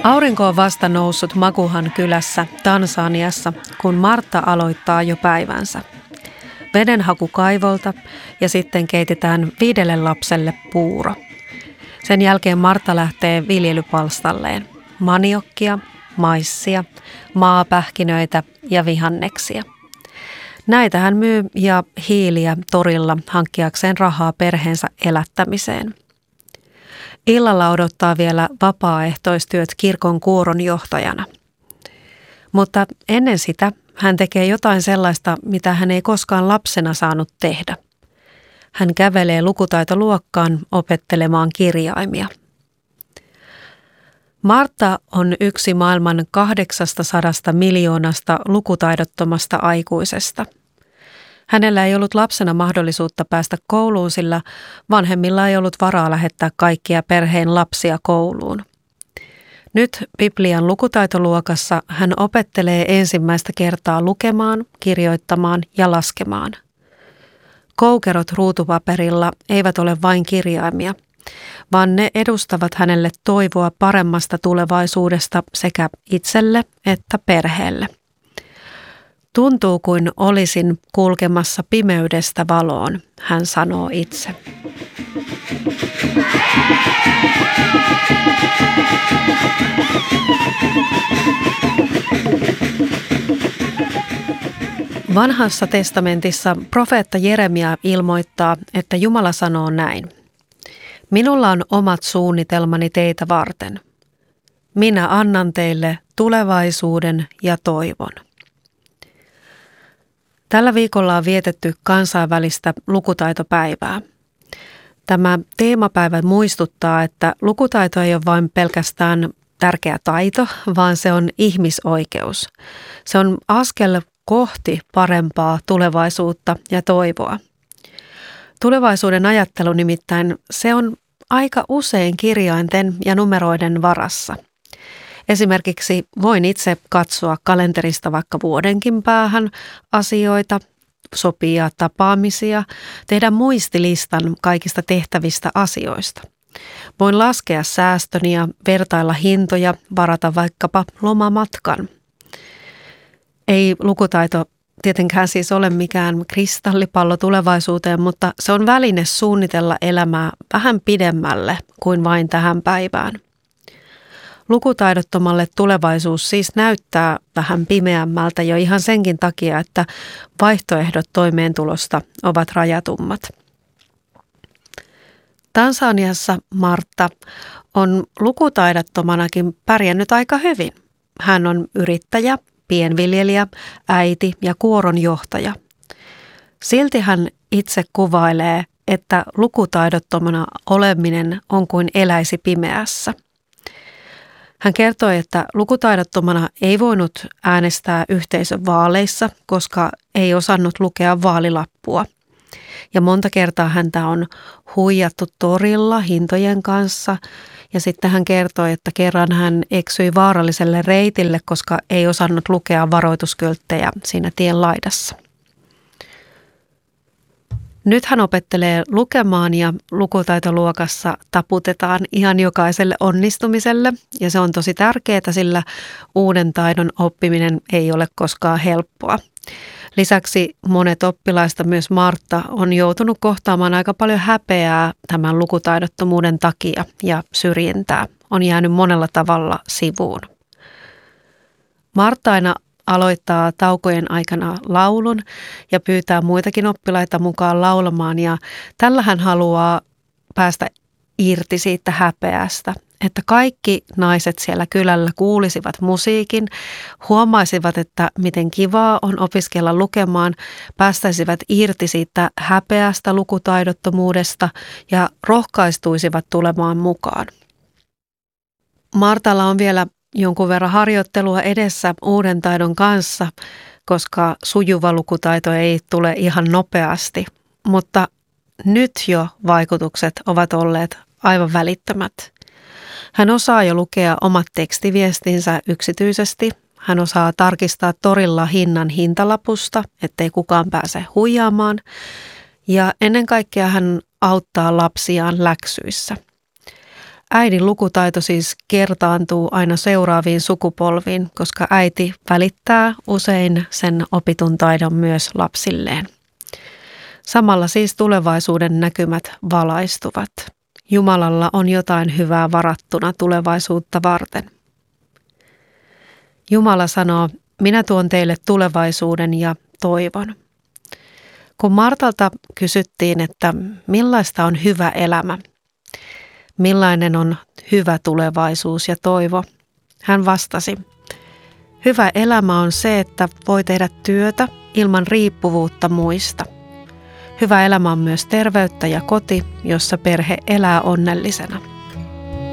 Aurinko on vasta noussut Makuhan kylässä Tansaniassa, kun Martta aloittaa jo päivänsä. Vedenhaku kaivolta ja sitten keitetään 5 lapselle puuro. Sen jälkeen Martta lähtee viljelypalstalleen. Maniokkia, maissia, maapähkinöitä ja vihanneksia. Näitä hän myy ja hiiliä torilla hankkiakseen rahaa perheensä elättämiseen. Illalla odottaa vielä vapaaehtoistyöt kirkon kuoronjohtajana. Mutta ennen sitä hän tekee jotain sellaista, mitä hän ei koskaan lapsena saanut tehdä. Hän kävelee lukutaitoluokkaan opettelemaan kirjaimia. Martta on yksi maailman 800 miljoonasta lukutaidottomasta aikuisesta. Hänellä ei ollut lapsena mahdollisuutta päästä kouluun, sillä vanhemmilla ei ollut varaa lähettää kaikkia perheen lapsia kouluun. Nyt Biblian lukutaitoluokassa hän opettelee ensimmäistä kertaa lukemaan, kirjoittamaan ja laskemaan. Koukerot ruutupaperilla eivät ole vain kirjaimia, vaan ne edustavat hänelle toivoa paremmasta tulevaisuudesta sekä itselle että perheelle. Tuntuu kuin olisin kulkemassa pimeydestä valoon, hän sanoo itse. Vanhassa testamentissa profeetta Jeremia ilmoittaa, että Jumala sanoo näin. Minulla on omat suunnitelmani teitä varten. Minä annan teille tulevaisuuden ja toivon. Tällä viikolla on vietetty kansainvälistä lukutaitopäivää. Tämä teemapäivä muistuttaa, että lukutaito ei ole vain pelkästään tärkeä taito, vaan se on ihmisoikeus. Se on askel kohti parempaa tulevaisuutta ja toivoa. Tulevaisuuden ajattelu nimittäin se on aika usein kirjainten ja numeroiden varassa. Esimerkiksi voin itse katsoa kalenterista vaikka vuodenkin päähän asioita, sopia tapaamisia, tehdä muistilistan kaikista tehtävistä asioista. Voin laskea säästöni ja vertailla hintoja, varata vaikkapa lomamatkan. Ei lukutaito tietenkään siis ole mikään kristallipallo tulevaisuuteen, mutta se on väline suunnitella elämää vähän pidemmälle kuin vain tähän päivään. Lukutaidottomalle tulevaisuus siis näyttää vähän pimeämmältä jo ihan senkin takia, että vaihtoehdot toimeentulosta ovat rajatummat. Tansaniassa Martta on lukutaidottomanakin pärjännyt aika hyvin. Hän on yrittäjä, pienviljelijä, äiti ja kuoronjohtaja. Silti hän itse kuvailee, että lukutaidottomana oleminen on kuin eläisi pimeässä. Hän kertoi, että lukutaidottomana ei voinut äänestää yhteisön vaaleissa, koska ei osannut lukea vaalilappua. Ja monta kertaa häntä on huijattu torilla hintojen kanssa. Ja sitten hän kertoi, että kerran hän eksyi vaaralliselle reitille, koska ei osannut lukea varoituskylttejä siinä tien laidassa. Nyt hän opettelee lukemaan ja lukutaitoluokassa taputetaan ihan jokaiselle onnistumiselle. Ja se on tosi tärkeää, sillä uuden taidon oppiminen ei ole koskaan helppoa. Lisäksi monet oppilaista, myös Martta, on joutunut kohtaamaan aika paljon häpeää tämän lukutaidottomuuden takia ja syrjintää. On jäänyt monella tavalla sivuun. Martta aina aloittaa taukojen aikana laulun ja pyytää muitakin oppilaita mukaan laulamaan ja tällä hän haluaa päästä irti siitä häpeästä. Että kaikki naiset siellä kylällä kuulisivat musiikin, huomaisivat, että miten kivaa on opiskella lukemaan, päästäisivät irti siitä häpeästä, lukutaidottomuudesta ja rohkaistuisivat tulemaan mukaan. Martalla on vielä jonkun verran harjoittelua edessä uuden taidon kanssa, koska sujuva lukutaito ei tule ihan nopeasti, mutta nyt jo vaikutukset ovat olleet aivan välittömät. Hän osaa jo lukea omat tekstiviestinsä yksityisesti. Hän osaa tarkistaa torilla hinnan hintalapusta, ettei kukaan pääse huijaamaan. Ja ennen kaikkea hän auttaa lapsiaan läksyissä. Äidin lukutaito siis kertaantuu aina seuraaviin sukupolviin, koska äiti välittää usein sen opitun taidon myös lapsilleen. Samalla siis tulevaisuuden näkymät valaistuvat. Jumalalla on jotain hyvää varattuna tulevaisuutta varten. Jumala sanoo, minä tuon teille tulevaisuuden ja toivon. Kun Martalta kysyttiin, että millaista on hyvä elämä, millainen on hyvä tulevaisuus ja toivo, hän vastasi, hyvä elämä on se, että voi tehdä työtä ilman riippuvuutta muista. Hyvä elämä on myös terveyttä ja koti, jossa perhe elää onnellisena.